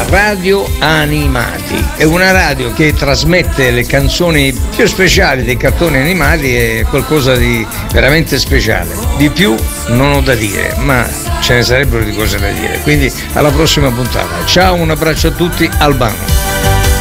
Radio Animati. È una radio che trasmette le canzoni più speciali dei cartoni animati, è qualcosa di veramente speciale. Di più non ho da dire, ma ce ne sarebbero di cose da dire. Quindi alla prossima puntata. Ciao, un abbraccio a tutti, Albano.